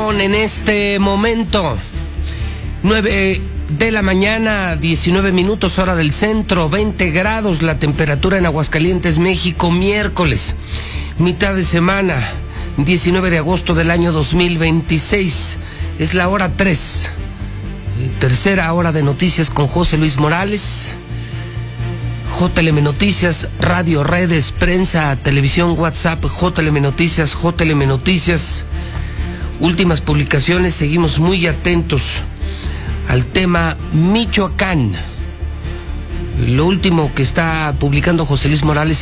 Son en este momento 9 de la mañana, 19 minutos, hora del centro, 20 grados la temperatura en Aguascalientes, México, miércoles, mitad de semana, 19 de agosto del año 2026. Es la hora 3, tercera hora de noticias con José Luis Morales. JLM Noticias, radio, redes, prensa, televisión, WhatsApp, JLM Noticias, JLM Noticias. Últimas publicaciones, seguimos muy atentos al tema Michoacán. Lo último que está publicando José Luis Morales